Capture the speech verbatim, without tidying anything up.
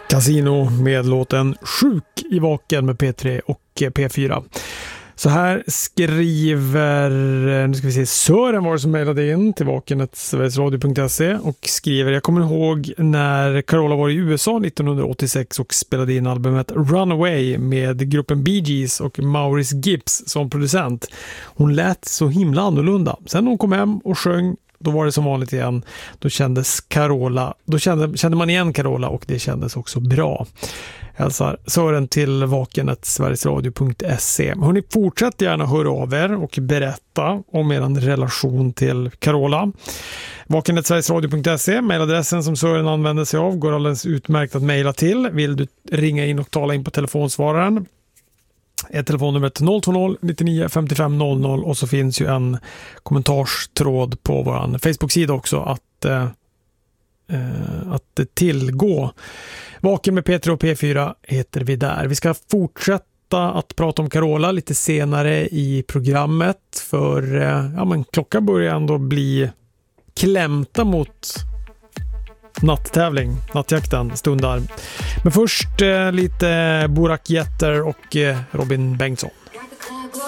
Casino med låten Sjuk i vaken med P tre och P fyra. Så här skriver, nu ska vi se, Sören var det som mejlade in till vakenet sverigesradio punkt se och skriver: jag kommer ihåg när Carola var i U S A nittonhundraåttiosex och spelade in albumet Runaway med gruppen Bee Gees och Maurice Gibbs som producent. Hon lät så himla annorlunda. Sen hon kom hem och sjöng, då var det som vanligt igen. Då kändes Carola, då kände, kände man igen Carola och det kändes också bra. Hälsar Sören till vakenet sverigesradio punkt se. Hörrni, fortsätt gärna höra av er och berätta om er relation till Carola. vakenet sverigesradio punkt se, mejladressen som Sören använder sig av, går alldeles utmärkt att mejla till. Vill du ringa in och tala in på telefonsvararen, är telefonnumret noll två noll nittionio femtiofem noll noll, och så finns ju en kommentarstråd på vår Facebook-sida också att, eh, att tillgå. Vaken med P tre och P fyra heter vi där. Vi ska fortsätta att prata om Carola lite senare i programmet, för eh, ja, men klockan börjar ändå bli klämta mot natttävling, nattjakten stundar. Men först eh, lite Burak Yetter och eh, Robin Bengtsson.